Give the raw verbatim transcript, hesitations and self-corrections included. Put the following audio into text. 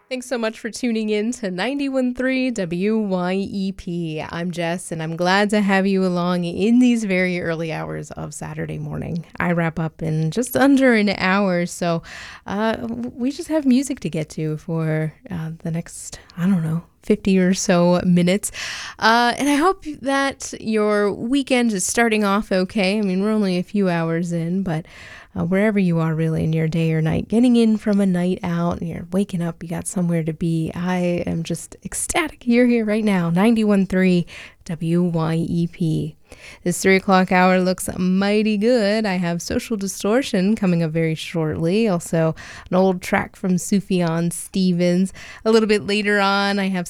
Thanks so much for tuning in to ninety-one point three W Y E P. I'm Jess, and I'm glad to have you along in these very early hours of Saturday morning. I wrap up in just under an hour, so uh, we just have music to get to for uh, the next, I don't know, fifty or so minutes. Uh, and I hope that your weekend is starting off okay. I mean, we're only a few hours in, but uh, wherever you are really in your day or night, getting in from a night out and you're waking up, you got somewhere to be. I am just ecstatic you're here right now. ninety-one point three W Y E P. This three o'clock hour looks mighty good. I have Social Distortion coming up very shortly. Also, an old track from Sufjan Stevens. A little bit later on, I have